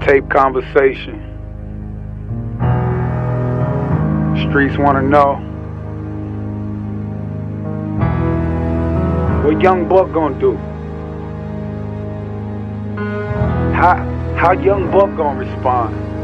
Tape conversation. Streets want to know what Young Buck gonna do. How Young Buck gonna respond?